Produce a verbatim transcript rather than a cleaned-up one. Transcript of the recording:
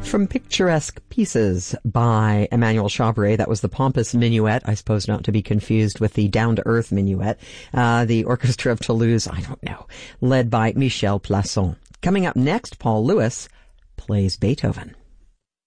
From Picturesque Pieces by Emmanuel Chabret, that was the pompous minuet, I suppose not to be confused with the down-to-earth minuet. Uh, the Orchestra of Toulouse, I don't know, led by Michel Plasson. Coming up next, Paul Lewis plays Beethoven.